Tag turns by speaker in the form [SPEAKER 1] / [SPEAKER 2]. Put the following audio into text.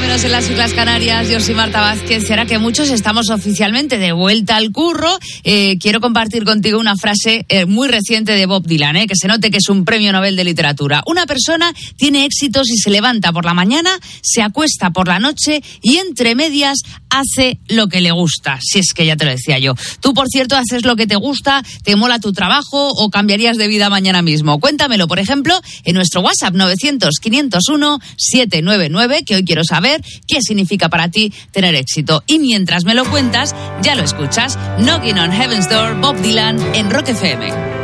[SPEAKER 1] menos en las Islas Canarias. Yo soy Marta Vázquez. Será que muchos estamos oficialmente de vuelta al curro. Quiero compartir contigo una frase muy reciente de Bob Dylan, que se note que es un premio Nobel de literatura. Una persona tiene éxito si se levanta por la mañana, se acuesta por la noche y entre medias hace lo que le gusta. Si es que ya te lo decía yo. Tú, por cierto, haces lo que te gusta, te mola tu trabajo o cambiarías de vida mañana mismo. Cuéntamelo, por ejemplo, en nuestro WhatsApp 900-501-799, que hoy quiero saber qué significa para ti tener éxito. Y mientras me lo cuentas, ya lo escuchas. Knocking on Heaven's Door, Bob Dylan, en Rock FM.